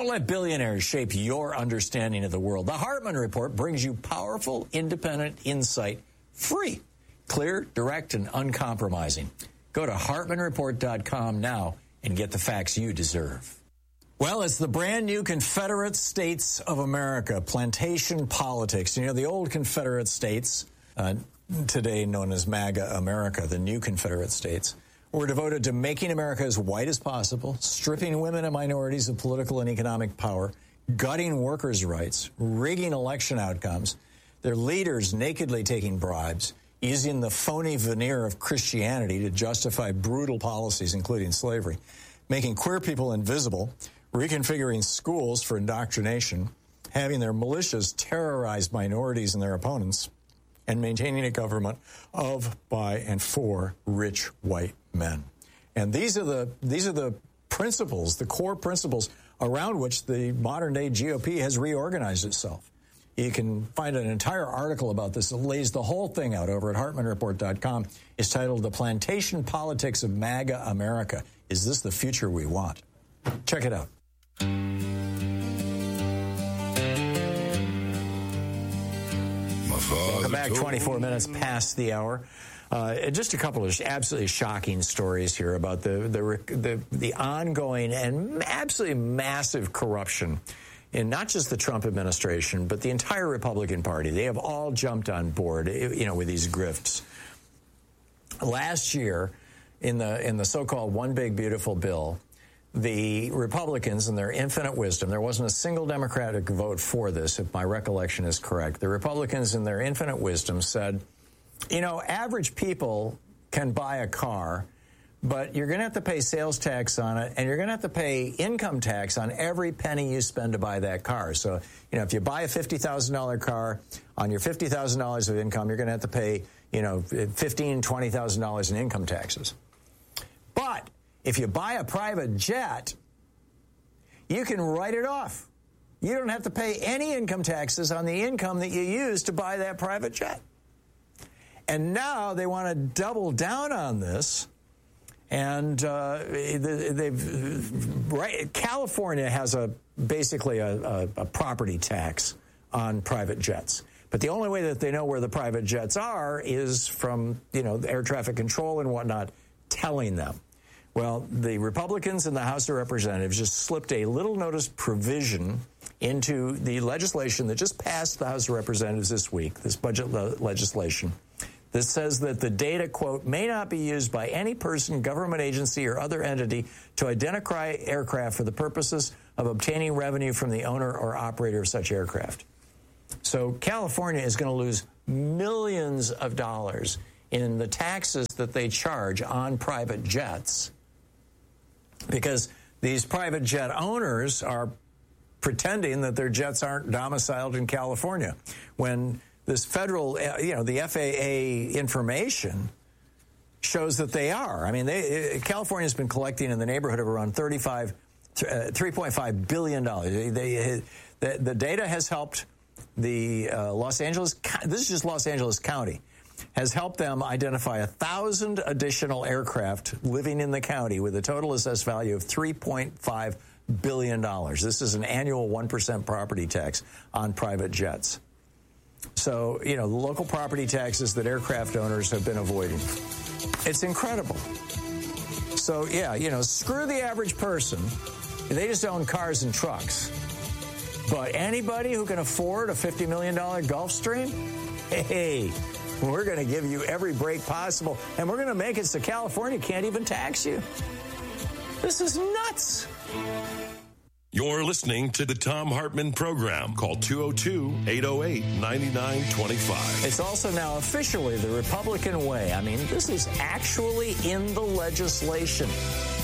Don't let billionaires shape your understanding of the world. The Hartman Report brings you powerful, independent insight, free, clear, direct, and uncompromising. Go to HartmanReport.com now and get the facts you deserve. Well, it's the brand new Confederate States of America, plantation politics. You know, the old Confederate States, today known as MAGA America, the new Confederate States, were devoted to making America as white as possible, stripping women and minorities of political and economic power, gutting workers' rights, rigging election outcomes, their leaders nakedly taking bribes, using the phony veneer of Christianity to justify brutal policies, including slavery, making queer people invisible, reconfiguring schools for indoctrination, having their militias terrorize minorities and their opponents, and maintaining a government of, by, and for rich white men. And these are the principles, the core principles around which the modern-day GOP has reorganized itself. You can find an entire article about this that lays the whole thing out over at HartmanReport.com. It's titled The Plantation Politics of MAGA America. Is this the future we want? Check it out. Welcome back, 24 minutes past the hour. Just a couple of absolutely shocking stories here about the ongoing and absolutely massive corruption in not just the Trump administration, but the entire Republican Party. They have all jumped on board, with these grifts. Last year, in the so-called One Big Beautiful Bill, the Republicans, in their infinite wisdom, there wasn't a single Democratic vote for this, if my recollection is correct. The Republicans, in their infinite wisdom, said, average people can buy a car, but you're going to have to pay sales tax on it, and you're going to have to pay income tax on every penny you spend to buy that car. So, if you buy a $50,000 car, on your $50,000 of income, you're going to have to pay, $15,000, $20,000 in income taxes. But if you buy a private jet, you can write it off. You don't have to pay any income taxes on the income that you use to buy that private jet. And now they want to double down on this. And California has basically a property tax on private jets. But the only way that they know where the private jets are is from, air traffic control and whatnot telling them. Well, the Republicans in the House of Representatives just slipped a little notice provision into the legislation that just passed the House of Representatives this week, this budget legislation, that says that the data, quote, may not be used by any person, government agency, or other entity to identify aircraft for the purposes of obtaining revenue from the owner or operator of such aircraft. So California is going to lose millions of dollars in the taxes that they charge on private jets, because these private jet owners are pretending that their jets aren't domiciled in California, when this federal, the FAA information shows that they are. I mean, California's been collecting in the neighborhood of around $3.5 billion. The data has helped the Los Angeles, this is just Los Angeles County, has helped them identify 1,000 additional aircraft living in the county with a total assessed value of $3.5 billion. This is an annual 1% property tax on private jets. So, the local property taxes that aircraft owners have been avoiding. It's incredible. So, screw the average person. They just own cars and trucks. But anybody who can afford a $50 million Gulfstream, hey, we're going to give you every break possible, and we're going to make it so California can't even tax you. This is nuts. You're listening to the Thom Hartmann Program. Call 202-808-9925. It's also now officially the Republican way. I mean, this is actually in the legislation.